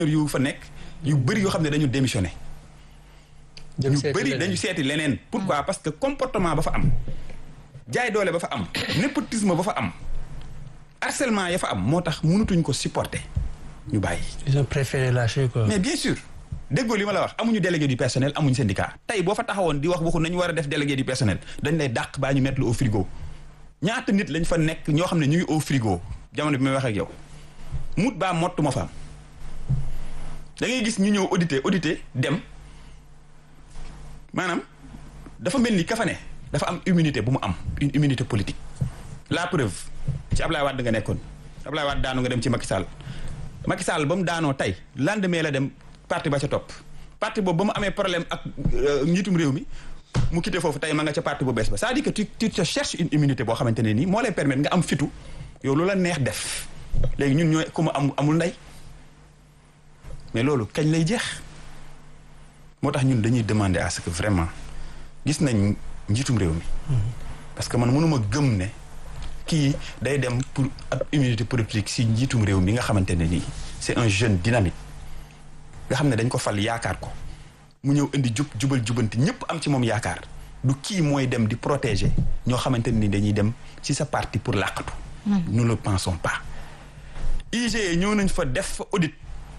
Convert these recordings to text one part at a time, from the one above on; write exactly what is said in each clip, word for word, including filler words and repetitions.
yu fa nekk yu bëri yoo xam ne dañu démissionné. dem ñu seeti bëri leneen. dañu seeti leneen. pourquoi parce que comportement ba fa am. jaay doole ba fa am. népotisme ba fa am. harcèlement ya fa am moo tax mënutuñ ko supporter ñu bàyyi. ils ont préféré lâcher quoi. mais bien sûr déggoo li ma la wax amuñu délégué du personnel amuñu syndicat tey boo fa taxawoon di wax waxu nañu war a def délégué du personnel dañ lay dàq baa ñu mettre le au frigo ñaata nit lañ fa nekk ñoo xam ne ñu ngi au frigo jamono bi may wax ak yow mut baa mottu ma fa am da ngay gis ñu ñëw auditer auditer dem maanaam dafa mel ni ka fa ne dafa am immunité bu mu am une immunité politique la preuve ci Ablaye Wade nga nekkoon Ablaye Wade daanu nga dem ci Macky Sall Macky Sall ba mu daanoo tey lendemain la dem parti ba ca topp parti boobu ba mu amee problème ak njiitum réew mi mu quitté foofu tey ma nga ca parti bu bees ba c'est-à-dire que tu tu te cherches une immunité boo xamante ne nii moo lay permettre nga am fitu yow lu la neex def léegi ñun ñooy ku ma am amul ndey mais loolu kañ lay jeex moo tax ñun dañuy demander à ce que vraiment gis nañ njiitum réew mi parce que man mënuma gëm ne kii day dem pour ab immunité politique si njiitum réew mi nga xamante ne nii c'est un jeune dynamique nga xam ne dañ ko fal yaakaar ko mu ñëw indi jub jubal jubanti ñëpp am ci moom yaakaar du kii mooy dem di protéger ñoo xamante ne ni dañuy dem ci sa parti pour làqatu nous ne le pensons pas I G E ñëw nañ fa def fa audit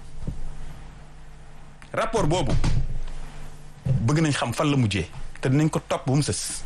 rapport boobu bëgg nañ xam fan la mujjee te dinañ ko topp bu mu sës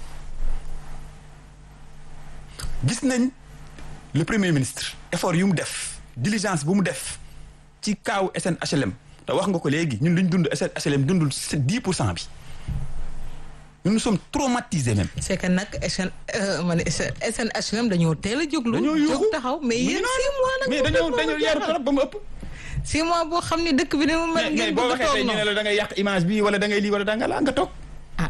gis nañ le premier ministre effort yu mu def diligence bu mu def ci kaaw S N H L M te wax nga ko léegi ñun luñ dund S N H L M dundul dix pour cent bi ñun nous sommes traumatisés même. c'est que nag S N man S N H L M dañoo teel a jóglu. dañoo jóg yóbbu taxaw mais yéen six mois nag. mais dañoo dañoo yaru trop ba mu ëpp. six mois boo xam ne dëkk bi ni mu mel. mais ngeen boo bëgg a waxee toog tey ñu ne noonu la da ngay yàq image bi wala da ngay lii wala da nga la nga toog. ah.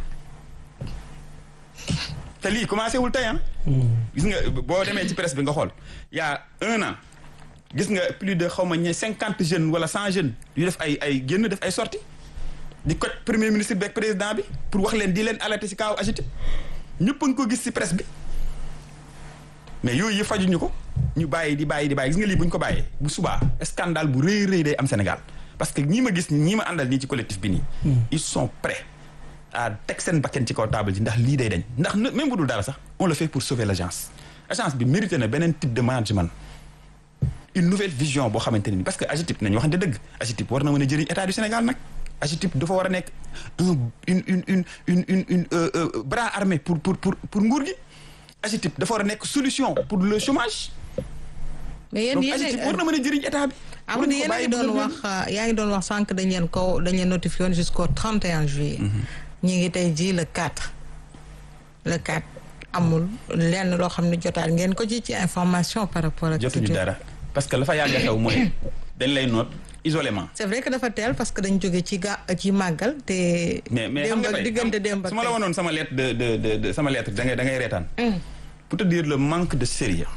te lii commencé wul tey ah. gis nga boo demee ci presse bi nga xool y a un an gis nga plus de xaw ma ñe cinquante jeunes wala cent jeunes yu def ay ay génn def ay sorties di ko premier ministre beeg président bi pour wax leen di leen alerter ci kaw agité ñëpp a ngi ko gis ci presse bi mais yooyu yëpp fajuñu ko ñu bàyyi di bàyyi di bàyyi gis nga lii bu ñu ko bàyyee bu subaa scandale bu rëy rëy day am Sénégal parce que ñii ma gis ñii ma àndal nii ci collectif bi nii. ils sont prêts à teg seen bakken ci kaw table ji ndax lii day dañ ndax même bu dul dara sax on le fait pour sauver l'agence agence bi mérité na beneen type de management une nouvelle vision boo xamante ne nii parce que AGETIP nañu waxante dëgg AGETIP war na mën a jëriñ état du Sénégal nag AGETIP dafa war a nekk un une une une une une une bras armé pour pour pour pour nguur gi AGETIP dafa war a nekk solution pour le chômage. mais yéen donc yéen AGETIP war na mën a jëriñ état bi. Amadou yéen a ngi doon wax yaa ngi doon wax sànq dañ leen ko dañ leen notifié woon jusqu'au trente et un juillet. ñi ngi tey ji le quatre. le quatre amul lenn loo xam ne jotaal ngeen ko ci ci information par rapport ak. jotuñu dara parce que la fa yàgg a xew mooy dañ lay noot isolément. c'est vrai que dafa teel parce que dañ jóge ci ga ci màggal te. mais mais xam nga tey diggante démb ak su ma la wanoon sama lettre de de de de sama lettre da ngay da ngay reetaan. pour te dire le manque de sérieux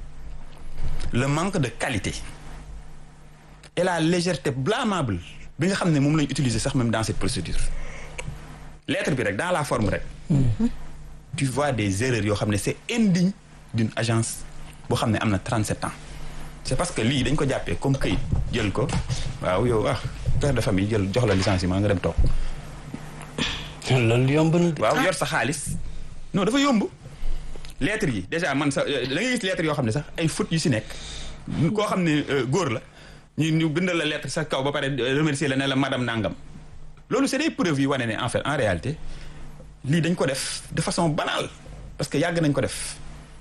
le manque de qualité et la légèreté blâmable bi nga xam ne moom lañu utiliser sax même dans cette procédure lettre bi rek dans la forme rek. tu vois des erreurs yoo xam ne c'est indigne d'une agence boo xam ne am na trente-sept ans. c'est parce que lii dañ ko jàppee comme këyit jël ko waaw yow ah père de famille jël jox la licenciement nga dem toog. loolu yomb na. waaw yor sa xaalis non dafa yomb. lettres yi déjà man sa da ngay gis lettres yoo xam ne sax ay fautes yu si nekk koo xam ne góor la ñu ñu bindal la lettre sa kaw ba pare remercier la ne la madame Nangam loolu c'est des preuves yi wane ne en fait en réalité lii dañ ko def de façon banale parce que yàgg nañ ko def.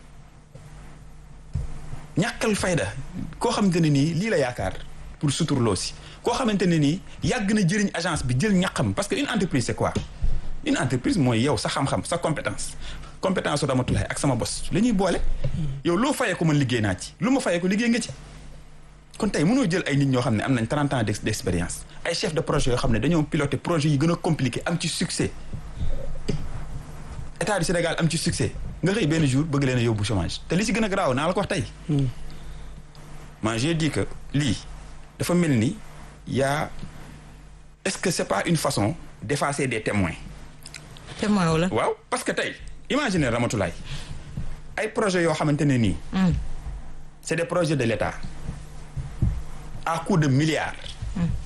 ñàkkal fayda koo xamante ne nii lii la yaakaar pour suturloo si koo xamante ne nii yàgg na jëriñ agence bi jël ñàqam parce que une entreprise c'est quoi une entreprise mooy yow sa xam-xam sa compétence compétence su Ramatoulaye ak sama bos la ñuy boole. yow loo fayee ko man liggéey naa ci lu ma fayee ko liggéey nga ci. kon tey mënoo jël ay nit ñoo xam ne am nañ trente ans d'expérience ay chef de projet yoo xam ne dañoo piloter projet yi gën a compliqué am ci succès état du Sénégal am ci succès. nga xëy benn jour bëgg leen a yóbbu chômage te li ci gën a garaaw naa la ko wax tey. moi j'ai dit que lii dafa mel ni yaa est-ce que c'est pas une façon d'effacer des témoins. témoin wala. waaw parce que tey imaginez Ramatoulaye ay projets yoo xamante ne nii. c'est des projets de l'État à coût de milliards